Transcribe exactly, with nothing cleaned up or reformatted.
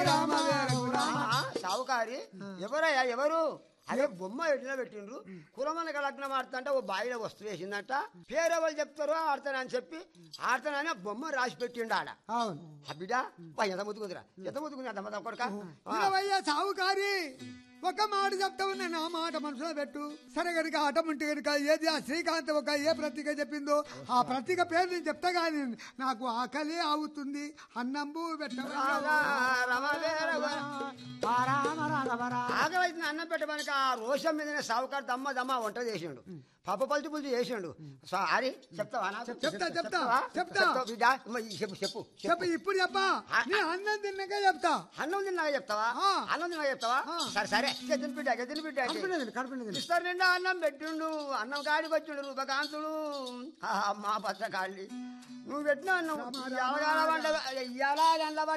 రామ రఘురామ సావుకారి ఎవరయ్యా ఎవరు అదే బొమ్మ ఎట్లా పెట్టిండ్రు కులమనక లగ్నం ఆడుతుంటే ఓ బాయిలో వస్తువు వేసిందంట పేరు ఎవరు చెప్తారో ఆడతానని చెప్పి ఆడతానని ఆ బొమ్మ రాసి పెట్టిండు ఆడ అవును ఆ బిడ్డ వా ఎంత ముద్దుకుందిరా ఎంత ముద్దుకుంది అంత కొడుక ఇరవయ్య సావుకారి ఒక మాట చెప్తా ఉన్నా నా మాట మనసులో పెట్టు సరే కనుక ఆటం ఉంటే కనుక ఏది ఆ శ్రీకాంత్ ఒక ఏ ప్రతీక చెప్పిందో ఆ ప్రతీక పేరు నేను చెప్తా గానీ నాకు ఆకలి ఆగుతుంది అన్నంబు ఆకలి అన్నం పెట్టమని ఆ రోషం మీద సావుకారు దమ్మ దమ్మ వంట చేసిండు పప్ప పలుచు పులుచు చేసిండు సారీ చెప్తావా నాకు? చెప్తా చెప్తా చెప్తా చెప్తావా బిడ్డ? అమ్మ, ఈ చెప్పు చెప్పు చెప్పు ఇప్పుడు చెప్పా నీ అన్నం తిన్నాక చెప్తా అన్నం తిన్నాక చెప్తావా ఆ. అన్నం తిన్నాక చెప్తావా ఆ. సరే సరే గదిన బిడ్డ గదిన బిడ్డ కడుపునేది కడుపునేది ఇస్తారు నిండా అన్నం పెట్టిండు అన్నం కాడికి వచ్చిండు రూపకాంతుడు మా పచ్చ కాళ్ళి నువ్వు పెట్టిన అన్నం ఎలా